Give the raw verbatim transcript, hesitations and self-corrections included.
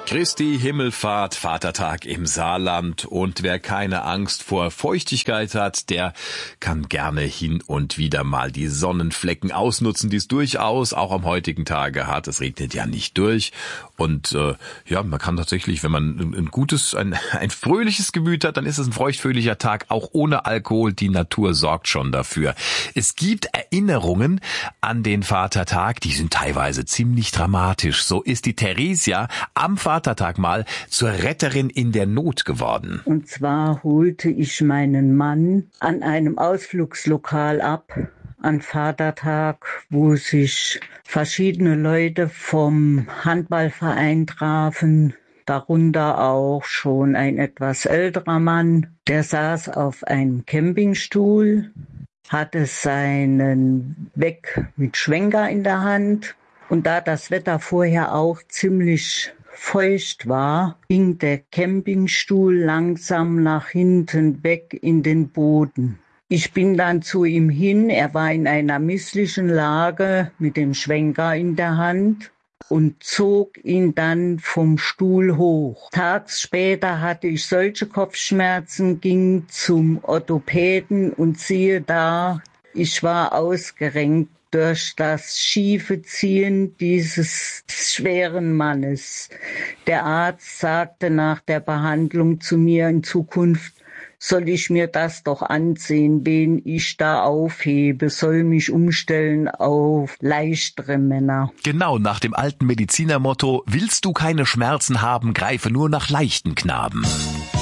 Christi Himmelfahrt, Vatertag im Saarland, und wer keine Angst vor Feuchtigkeit hat, der kann gerne hin und wieder mal die Sonnenflecken ausnutzen, die es durchaus auch am heutigen Tage hat. Es regnet ja nicht durch und äh, ja, man kann tatsächlich, wenn man ein, ein gutes, ein, ein fröhliches Gemüt hat, dann ist es ein feuchtfröhlicher Tag, auch ohne Alkohol. Die Natur sorgt schon dafür. Es gibt Erinnerungen an den Vatertag, die sind teilweise ziemlich dramatisch. So ist die Theresia am Vatertag mal zur Retterin in der Not geworden. Und zwar holte ich meinen Mann an einem Ausflugslokal ab, an Vatertag, wo sich verschiedene Leute vom Handballverein trafen, darunter auch schon ein etwas älterer Mann. Der saß auf einem Campingstuhl, hatte seinen Weg mit Schwenker in der Hand, und da das Wetter vorher auch ziemlich feucht war, ging der Campingstuhl langsam nach hinten weg in den Boden. Ich bin dann zu ihm hin, er war in einer misslichen Lage mit dem Schwenker in der Hand und zog ihn dann vom Stuhl hoch. Tags später hatte ich solche Kopfschmerzen, ging zum Orthopäden und siehe da, ich war ausgerenkt durch das schiefe Ziehen dieses schweren Mannes. Der Arzt sagte nach der Behandlung zu mir, in Zukunft soll ich mir das doch ansehen, wen ich da aufhebe, soll mich umstellen auf leichtere Männer. Genau, nach dem alten Medizinermotto, willst du keine Schmerzen haben, greife nur nach leichten Knaben.